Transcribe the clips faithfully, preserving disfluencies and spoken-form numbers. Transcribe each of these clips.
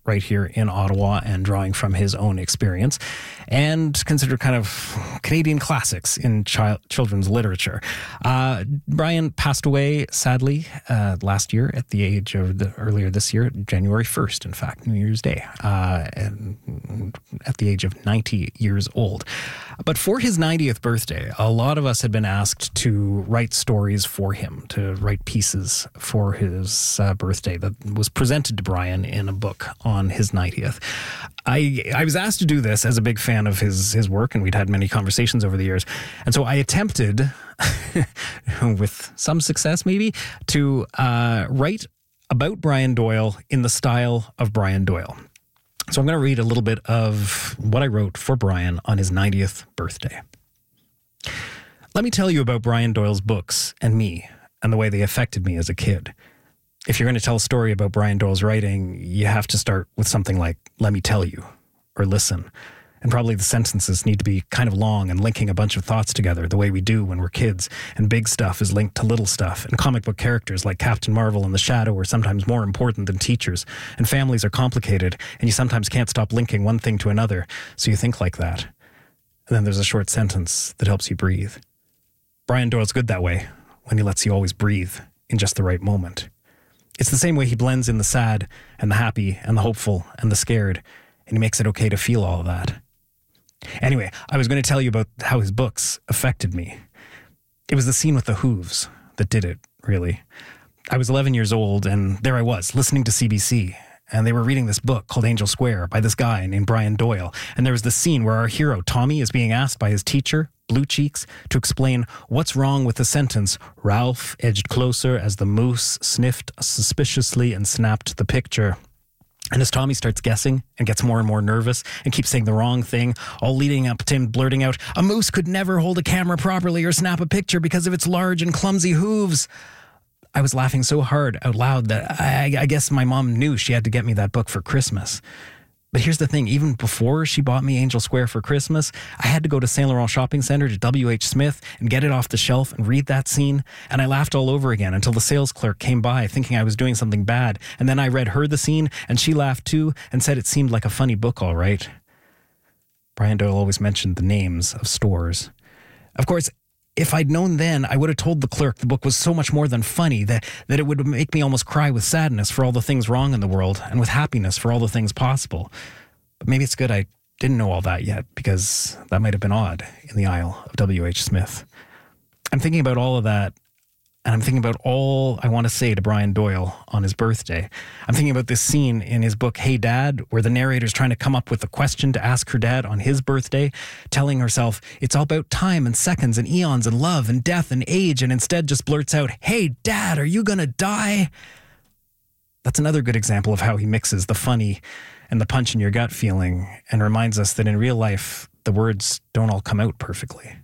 right here in Ottawa and drawing from his own experience, and considered kind of Canadian classics in child, children's literature. Uh, Brian passed away, sadly, uh, last year at the age of, the, earlier this year, January first, in fact, New Year's Day, uh, and at the age of ninety years old. But for his ninetieth birthday, a lot of us had been asked to write stories for him, to write pieces for his uh, birthday that was presented to Brian in a book on his ninetieth. I I was asked to do this as a big fan of his his work, and we'd had many conversations over the years. And so I attempted, with some success maybe, to uh, write about Brian Doyle in the style of Brian Doyle. So I'm going to read a little bit of what I wrote for Brian on his ninetieth birthday. Let me tell you about Brian Doyle's books and me and the way they affected me as a kid. If you're going to tell a story about Brian Doyle's writing, you have to start with something like, let me tell you, or listen. And probably the sentences need to be kind of long and linking a bunch of thoughts together the way we do when we're kids. And big stuff is linked to little stuff. And comic book characters like Captain Marvel and the Shadow are sometimes more important than teachers. And families are complicated, and you sometimes can't stop linking one thing to another. So you think like that. And then there's a short sentence that helps you breathe. Brian Doyle's good that way, when he lets you always breathe in just the right moment. It's the same way he blends in the sad and the happy and the hopeful and the scared, and he makes it okay to feel all of that. Anyway, I was going to tell you about how his books affected me. It was the scene with the hooves that did it, really. I was eleven years old, and there I was, listening to C B C, and they were reading this book called Angel Square by this guy named Brian Doyle, and there was this scene where our hero, Tommy, is being asked by his teacher, Blue Cheeks, to explain what's wrong with the sentence, Ralph edged closer as the moose sniffed suspiciously and snapped the picture. And as Tommy starts guessing and gets more and more nervous and keeps saying the wrong thing, all leading up to him blurting out, a moose could never hold a camera properly or snap a picture because of its large and clumsy hooves. I was laughing so hard out loud that I, I guess my mom knew she had to get me that book for Christmas. But here's the thing, even before she bought me Angel Square for Christmas, I had to go to Saint Laurent Shopping Centre to W H Smith and get it off the shelf and read that scene. And I laughed all over again until the sales clerk came by thinking I was doing something bad. And then I read her the scene and she laughed too and said it seemed like a funny book, all right. Brian Doyle always mentioned the names of stores. Of course, if I'd known then, I would have told the clerk the book was so much more than funny, that, that it would make me almost cry with sadness for all the things wrong in the world and with happiness for all the things possible. But maybe it's good I didn't know all that yet, because that might have been odd in the aisle of W H Smith. I'm thinking about all of that, and I'm thinking about all I want to say to Brian Doyle on his birthday. I'm thinking about this scene in his book, Hey Dad, where the narrator's trying to come up with a question to ask her dad on his birthday, telling herself it's all about time and seconds and eons and love and death and age, and instead just blurts out, hey Dad, are you gonna die? That's another good example of how he mixes the funny and the punch in your gut feeling and reminds us that in real life, the words don't all come out perfectly.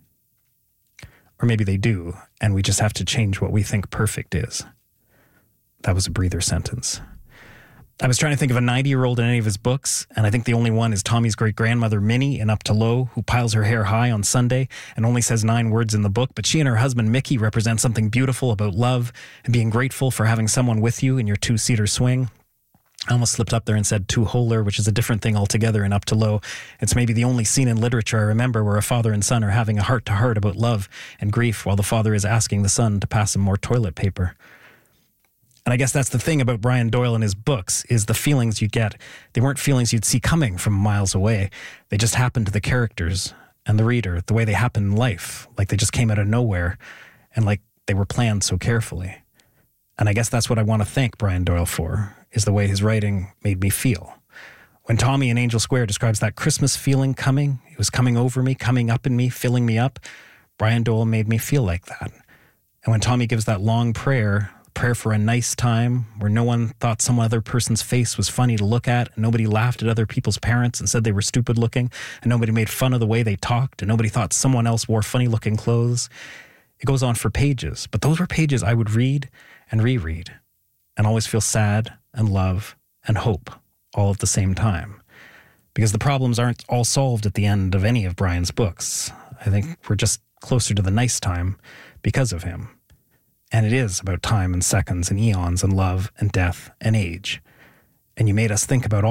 Or maybe they do, and we just have to change what we think perfect is. That was a breather sentence. I was trying to think of a ninety-year-old in any of his books, and I think the only one is Tommy's great-grandmother, Minnie, in Up to Low, who piles her hair high on Sunday and only says nine words in the book, but she and her husband, Mickey, represent something beautiful about love and being grateful for having someone with you in your two-seater swing. I almost slipped up there and said two-holer, which is a different thing altogether in Up to Low. It's maybe the only scene in literature I remember where a father and son are having a heart-to-heart about love and grief while the father is asking the son to pass him more toilet paper. And I guess that's the thing about Brian Doyle and his books, is the feelings you get. They weren't feelings you'd see coming from miles away. They just happened to the characters and the reader, the way they happen in life, like they just came out of nowhere and like they were planned so carefully. And I guess that's what I want to thank Brian Doyle for, is the way his writing made me feel. When Tommy in Angel Square describes that Christmas feeling coming, it was coming over me, coming up in me, filling me up, Brian Doyle made me feel like that. And when Tommy gives that long prayer, prayer for a nice time, where no one thought some other person's face was funny to look at, and nobody laughed at other people's parents and said they were stupid looking, and nobody made fun of the way they talked, and nobody thought someone else wore funny looking clothes. It goes on for pages, but those were pages I would read and reread and always feel sad and love and hope all at the same time. Because the problems aren't all solved at the end of any of Brian's books. I think we're just closer to the nice time because of him. And it is about time and seconds and eons and love and death and age. And you made us think about all